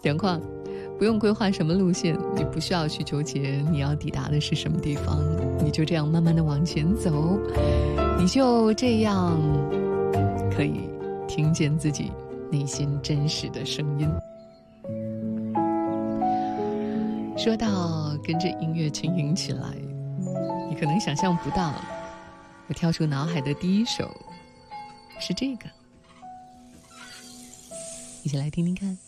眼眶，不用规划什么路线，你不需要去纠结你要抵达的是什么地方，你就这样慢慢的往前走，你就这样可以听见自己内心真实的声音。说到跟着音乐轻盈起来，你可能想象不到，我跳出脑海的第一首是这个，一起来听听看。